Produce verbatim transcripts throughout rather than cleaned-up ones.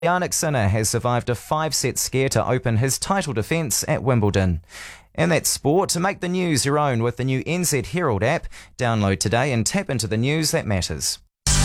Jannik Sinner has survived a five-set scare to open his title defence at Wimbledon. And that's sport. To make the news your own with the new N Z Herald app. Download today and tap into the news that matters.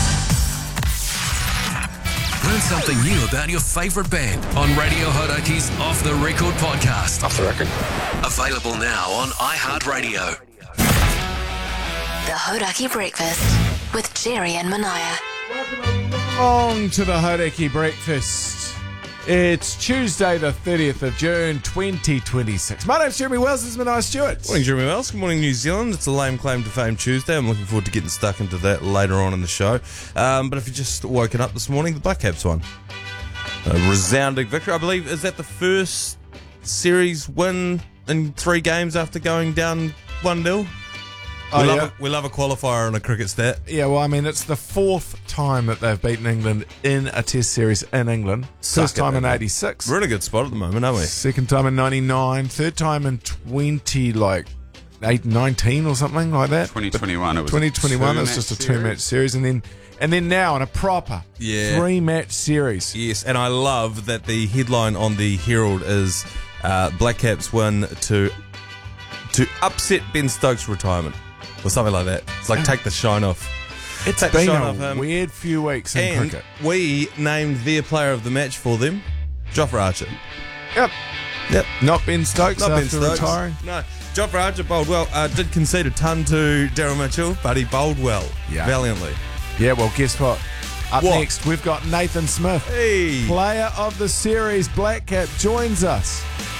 Learn something new about your favourite band on Radio Hauraki's Off the Record podcast. Off the record. Available now on iHeartRadio. The Hauraki Breakfast with Jerry and Manaya. On to the Hauraki Breakfast. It's Tuesday the thirtieth of June twenty twenty-six. My name's Jeremy Wells, this is Manaya Stewart. Morning, Jeremy Wells. Good morning, New Zealand. It's a lame claim to fame Tuesday. I'm looking forward to getting stuck into that later on in the show. Um, but if you just woken up this morning, the Black Caps won. A resounding victory. I believe, is that the first series win in three games after going down one nil? We, Oh, love yeah. a, we love a qualifier on a cricket stat. Yeah, well, I mean, it's the fourth time that they've beaten England in a test series in England. Suck First it, time in England. eighty-six. We're in a good spot at the moment, aren't we? Second time in ninety-nine. Third time in twenty, like, eight, nineteen or something like that. twenty twenty-one. It was twenty twenty-one, a it was just a two-match series. And then and then now in a proper Yeah. three-match series. Yes, and I love that the headline on the Herald is uh, Black Caps win to to upset Ben Stokes' retirement. Or something like that. It's like take the shine off. It's Take the been shine a off him. weird few weeks in And cricket. we named their player of the match for them, Jofra Archer. Yep. Yep. Not Ben Stokes Not Ben after Stokes. retiring. No. Jofra Archer bowled well. Uh, did concede a ton to Daryl Mitchell, but he bowled well. Yeah. Valiantly. Yeah, well, guess what? Up What? next, we've got Nathan Smith. Hey. Player of the series, Black Cap, joins us.